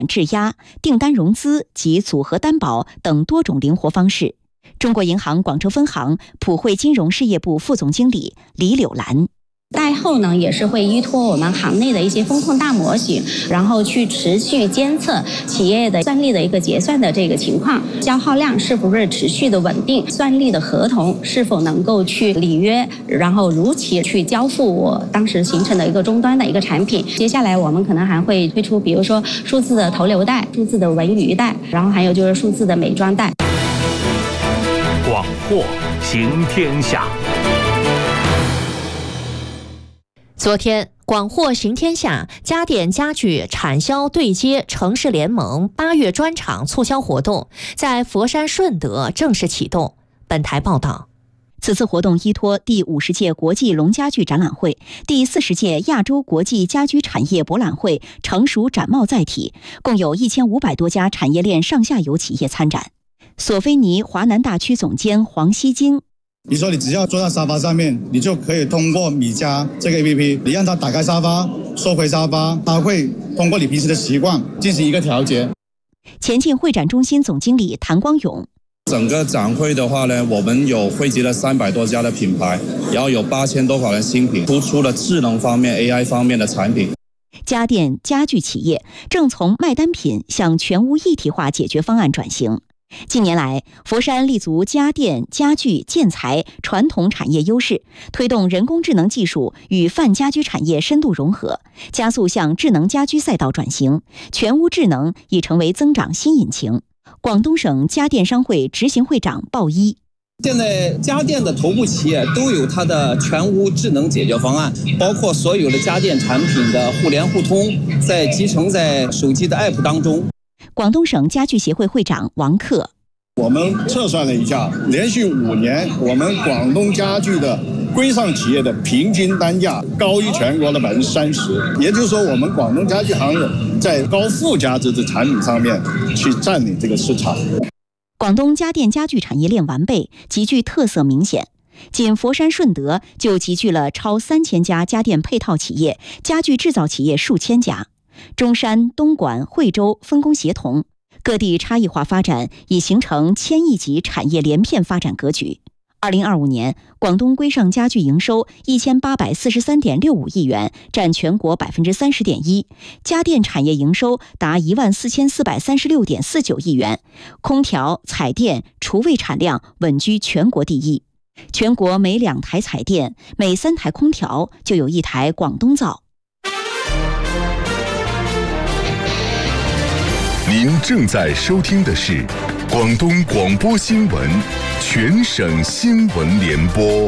质押、订单融资及组合担保等多种灵活方式。中国银行广州分行普惠金融事业部副总经理李柳兰。 贷后呢，也是会依托我们行内的一些风控大模型，然后去持续监测企业的算力的一个结算的这个情况，消耗量是不是持续的稳定，算力的合同是否能够去履约，然后如期去交付我当时形成的一个终端的一个产品。接下来我们可能还会推出，比如说数字的投流贷、数字的文娱贷，然后还有就是数字的美妆贷。 广货行天下。 昨天，广货行天下家电家具产销对接城市联盟8月专场促销活动在佛山顺德正式启动。本台报道。 此次活动依托第50届国际龙家具展览会、第40届亚洲国际家居产业博览会成熟展贸载体，共有1500多家产业链上下游企业参展。索菲尼华南大区总监黄希金。 比如说你只要坐在沙发上面，你就可以通过米家这个 APP， 你让它打开沙发，收回沙发，它会通过你平时的习惯进行一个调节。 前进会展中心总经理谭光勇。 整个展会的话呢，我们有汇集了300多家的品牌，然后有8000多款的新品，突出了智能方面、AI 方面的产品。 家电家具企业正从卖单品向全屋一体化解决方案转型。近年来，佛山立足家电、家具、建材传统产业优势，推动人工智能技术与泛家居产业深度融合，加速向智能家居赛道转型，全屋智能已成为增长新引擎。广东省家电商会执行会长鲍一。 现在家电的头部企业都有它的全屋智能解决方案，包括所有的家电产品的互联互通，在集成在手机的 App 当中。 广东省家具协会会长王克。 我们测算了一下，连续5年，我们广东家具的规上企业的平均单价高于全国的30%，也就是说，我们广东家具行业在高附加值的产品上面去占领这个市场。 广东家电家具产业链完备，极具特色明显。仅佛山顺德就集聚了超3000家家电配套企业、家具制造企业数千家。中山、东莞、惠州分工协同，各地差异化发展已形成1000亿级产业连片发展格局。2025年，广东规上家具营收1843.65亿元，占全国30.1%；家电产业营收达14436.49亿元，空调、彩电、厨卫产量稳居全国第一。全国每2台彩电、每3台空调就有1台广东造。 您正在收听的是广东广播新闻全省新闻联播。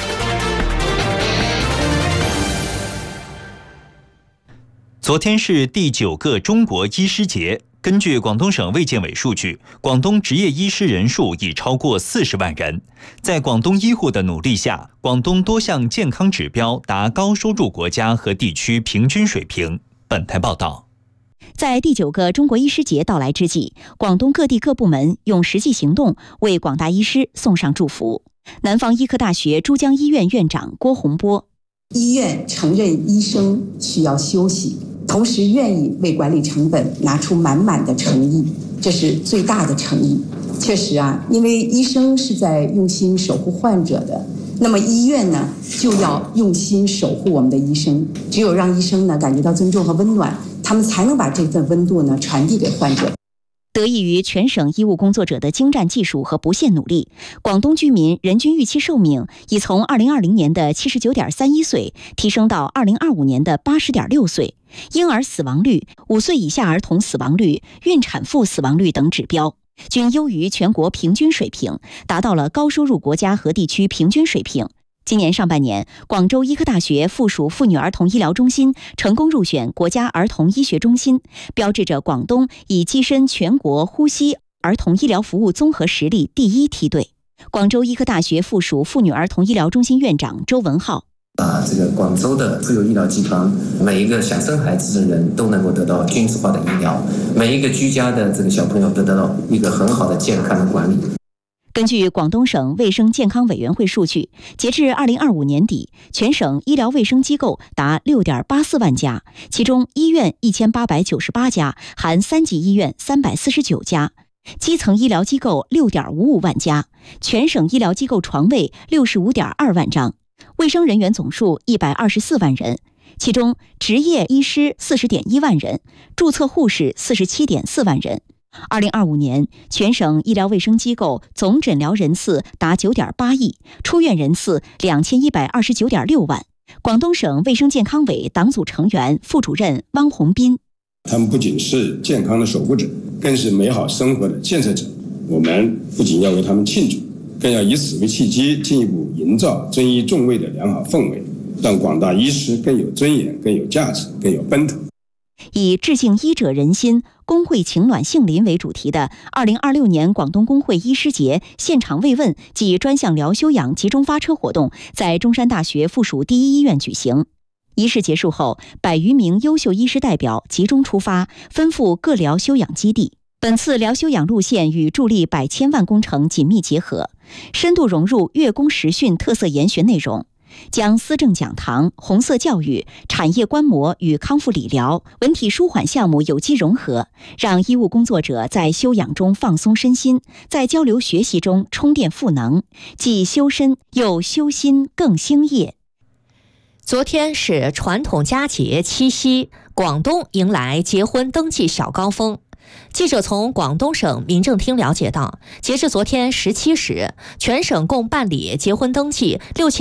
昨天是第9个中国医师节。根据广东省卫健委数据，广东执业医师人数已超过40万人。在广东医护的努力下，广东多项健康指标达高收入国家和地区平均水平。本台报道。 在第9个中国医师节到来之际，广东各地各部门用实际行动为广大医师送上祝福。南方医科大学珠江医院院长郭洪波： 医院承认医生需要休息，同时愿意为管理成本拿出满满的诚意，这是最大的诚意。确实啊，因为医生是在用心守护患者的，那么医院呢就要用心守护我们的医生。只有让医生呢感觉到尊重和温暖，他们才能把这份温度呢传递给患者。 得益于全省医务工作者的精湛技术和不懈努力，广东居民人均预期寿命已从2020年的79.31岁提升到2025年的80.6岁，婴儿死亡率、5岁以下儿童死亡率、孕产妇死亡率等指标均优于全国平均水平，达到了高收入国家和地区平均水平。今年上半年，广州医科大学附属妇女儿童医疗中心成功入选国家儿童医学中心，标志着广东已跻身全国呼吸儿童医疗服务综合实力第1梯队。广州医科大学附属妇女儿童医疗中心院长周文浩： 这个广州的妇幼医疗集团，每一个想生孩子的人都能够得到均质化的医疗，每一个居家的这个小朋友都得到一个很好的健康的管理。 根据广东省卫生健康委员会数据，截至2025年底，全省医疗卫生机构达 6.84 万家，其中医院1898家，含3级医院349家，基层医疗机构 6.55 万家，全省医疗机构床位 65.2 万张，卫生人员总数124万人，其中执业医师 40.1 万人，注册护士 47.4 万人。2025年，全省医疗卫生机构总诊疗人次达 9.8亿，出院人次 2129.6万。广东省卫生健康委党组成员、副主任汪洪斌： 他们不仅是健康的守护者，更是美好生活的建设者。我们不仅要为他们庆祝，更要以此为契机，进一步营造尊医重卫的良好氛围，让广大医师更有尊严、更有价值、更有奔头。 以致敬医者仁心，工会情暖杏林为主题的2026年广东工会医师节现场慰问暨专项疗休养集中发车活动在中山大学附属第一医院举行。仪式结束后，100余名优秀医师代表集中出发，奔赴各疗休养基地。本次疗休养路线与助力100千万工程紧密结合，深度融入粤工实训特色研学内容，将思政讲堂、红色教育、产业观摩与康复理疗、文体舒缓项目有机融合，让医务工作者在休养中放松身心，在交流学习中充电赋能，既修身又修心更兴业。 昨天是传统佳节七夕，广东迎来结婚登记小高峰。记者从广东省民政厅了解到，截至昨天17时，全省共办理结婚登记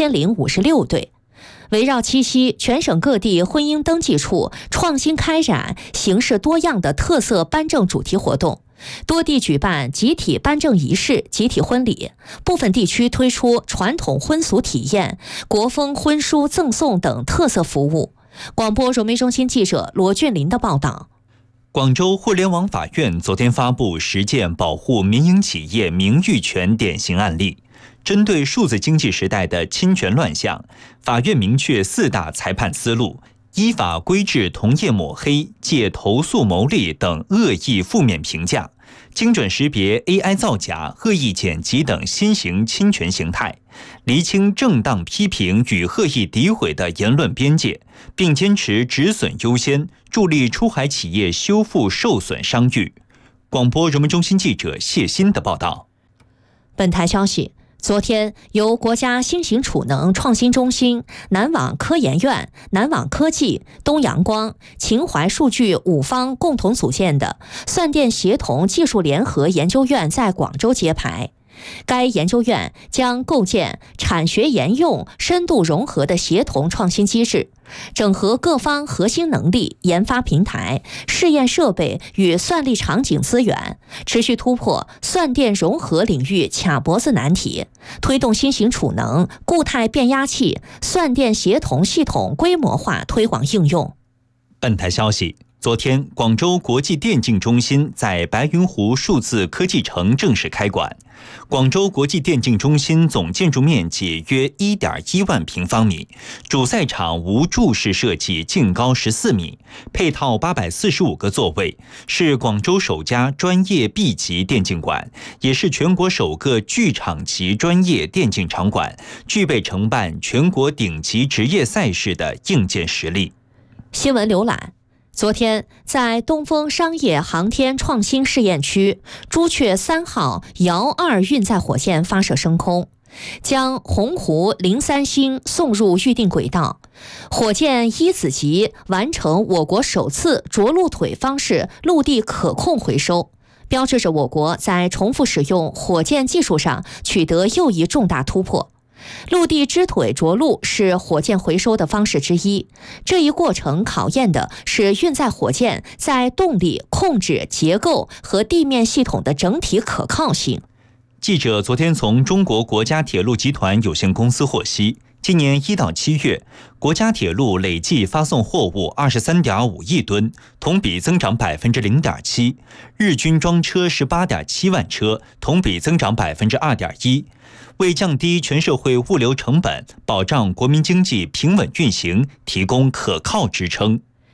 6056对。围绕七夕，全省各地婚姻登记处创新开展形式多样的特色颁证主题活动，多地举办集体颁证仪式、集体婚礼，部分地区推出传统婚俗体验、国风婚书赠送等特色服务。广播融媒中心记者罗俊林的报道。 广州互联网法院昨天发布10件保护民营企业名誉权典型案例，针对数字经济时代的侵权乱象，法院明确4大裁判思路，依法规制同业抹黑、借投诉牟利等恶意负面评价，精准识别 AI 造假、恶意剪辑等新型侵权形态，厘清正当批评与恶意诋毁的言论边界，并坚持止损优先，助力出海企业修复受损商誉。广播人民中心记者谢鑫的报道。 本台消息，昨天由国家新型储能创新中心、南网科研院、南网科技、东阳光、秦淮数据5方共同组建的算电协同技术联合研究院在广州揭牌。该研究院将构建产学研用深度融合的协同创新机制，整合各方核心能力、研发平台、试验设备与算力场景资源，持续突破算电融合领域卡脖子难题，推动新型储能、固态变压器、算电协同系统规模化推广应用。 本台消息，昨天，广州国际电竞中心在白云湖数字科技城正式开馆。广州国际电竞中心总建筑面积约 1.1 万平方米，主赛场无柱式设计，净高14米，配套845个座位，是广州首家专业 B 级电竞馆，也是全国首个剧场级专业电竞场馆，具备承办全国顶级职业赛事的硬件实力。 新闻浏览。昨天，在东风商业航天创新试验区，朱雀3号遥2运载火箭发射升空，将鸿鹄03星送入预定轨道。火箭1子级完成我国首次着陆腿方式陆地可控回收，标志着我国在重复使用火箭技术上取得又一重大突破。陆地支腿着陆是火箭回收的方式之一，这一过程考验的是运载火箭在动力、控制、结构和地面系统的整体可靠性。 记者昨天从中国国家铁路集团有限公司获悉，今年1到7月，国家铁路累计发送货物 23.5 亿吨，同比增长 0.7%， 日均装车 18.7 万车，同比增长 2.1%。为降低全社会物流成本，保障国民经济平稳运行，提供可靠支撑。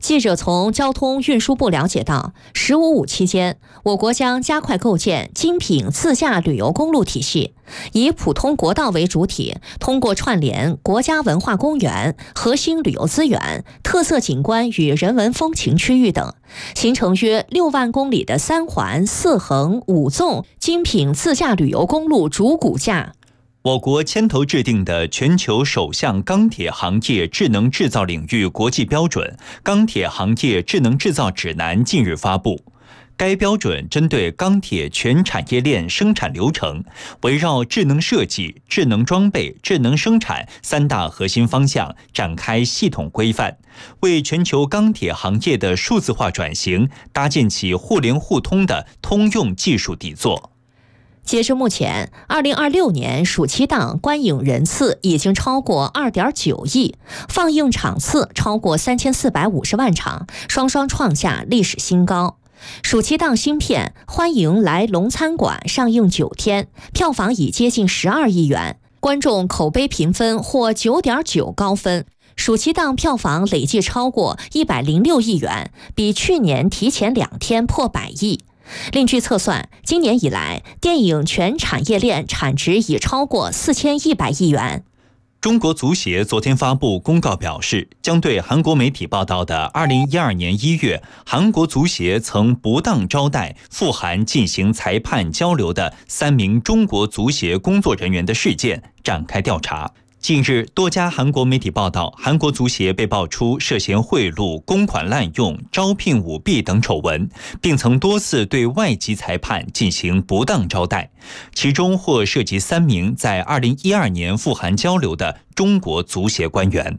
记者从交通运输部了解到，15.5期间，我国将加快构建精品自驾旅游公路体系，以普通国道为主体，通过串联国家文化公园、核心旅游资源、特色景观与人文风情区域等，形成约6万公里的3环4横5纵精品自驾旅游公路主骨架。 我国牵头制定的全球首项钢铁行业智能制造领域国际标准《钢铁行业智能制造指南》近日发布。该标准针对钢铁全产业链生产流程，围绕智能设计、智能装备、智能生产3大核心方向展开系统规范，为全球钢铁行业的数字化转型搭建起互联互通的通用技术底座。 截至目前，2026年暑期档观影人次已经超过2.9亿，放映场次超过3450万场，双双创下历史新高。暑期档新片《欢迎来龙餐馆》上映9天，票房已接近12亿元，观众口碑评分获9.9高分。暑期档票房累计超过106亿元，比去年提前2天破100亿。另据测算，今年以来，电影全产业链产值已超过4100亿元。 中国足协昨天发布公告表示，将对韩国媒体报道的2012年1月韩国足协曾不当招待赴韩进行裁判交流的3名中国足协工作人员的事件展开调查。近日，多家韩国媒体报道，韩国足协被爆出涉嫌贿赂、公款滥用、招聘舞弊等丑闻，并曾多次对外籍裁判进行不当招待，其中或涉及3名在2012年赴韩交流的中国足协官员。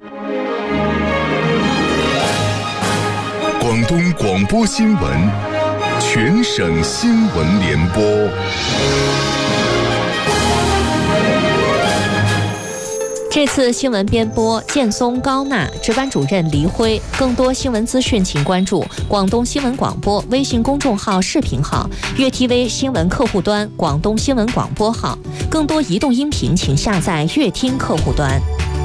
广东广播新闻，全省新闻联播。 这次新闻编播建松、高娜，值班主任黎辉。更多新闻资讯，请关注广东新闻广播微信公众号、视频号、粤 TV 新闻客户端、广东新闻广播号。更多移动音频，请下载粤听客户端。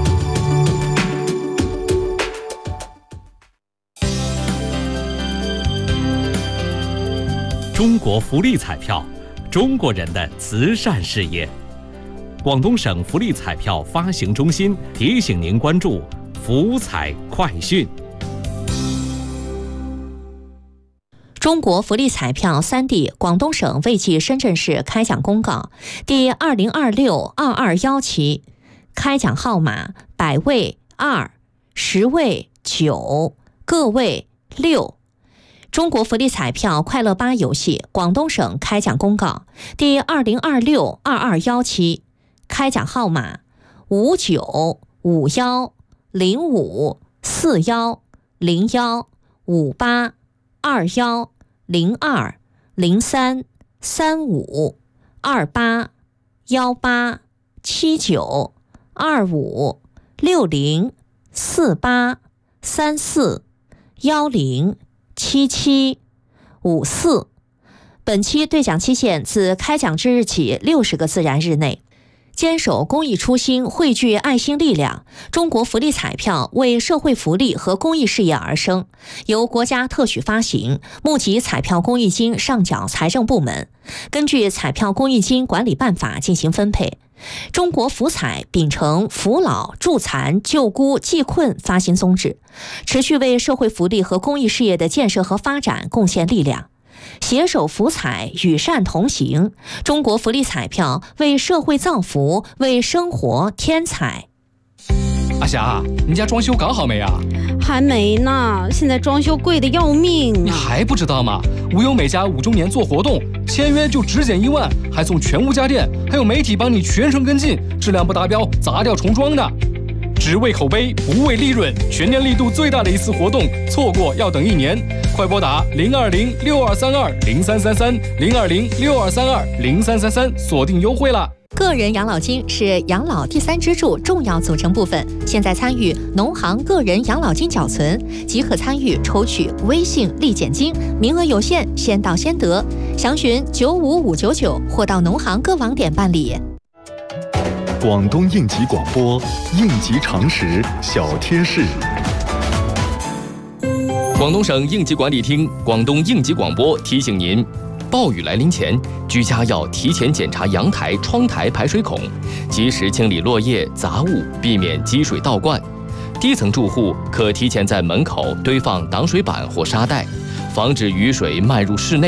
中国福利彩票，中国人的慈善事业。广东省福利彩票发行中心提醒您关注福彩快讯。 中国福利彩票3D 广东省卫计深圳市开奖公告第2026-22期，开奖号码100位2、10位9、个位6。中国福利彩票快乐8游戏广东省开奖公告第2026-22期，开奖号码59、51、05、41、01、58、21、02、03、35、28、18、79、25、60、48、34、10、77、54。本期兑奖期限自开奖之日起60个自然日内。坚守公益初心，汇聚爱心力量。中国福利彩票为社会福利和公益事业而生，由国家特许发行，募集彩票公益金上缴财政部门，根据彩票公益金管理办法进行分配。中国福彩秉承扶老、助残、救孤、济困发心宗旨，持续为社会福利和公益事业的建设和发展贡献力量。携手福彩，与善同行。中国福利彩票为社会造福，为生活添彩。 阿霞，你家装修搞好没啊？ 还没呢，现在装修贵的要命。 你还不知道吗？无忧美家5周年做活动，签约就只减1万，还送全屋家电，还有媒体帮你全程跟进，质量不达标砸掉重装的。只为口碑，不为利润，全年力度最大的一次活动，错过要等1年。快拨打020-6232-0333，020-6232-0333，锁定优惠了。 个人养老金是养老第3支柱重要组成部分，现在参与农行个人养老金缴存即可参与抽取微信立减金，名额有限，先到先得。详询95599或到农行各网点办理。 广东应急广播，应急常识小贴士。 广东省应急管理厅、广东应急广播提醒您：暴雨来临前，居家要提前检查阳台、窗台排水孔，及时清理落叶、杂物，避免积水倒灌。低层住户可提前在门口堆放挡水板或沙袋，防止雨水漫入室内。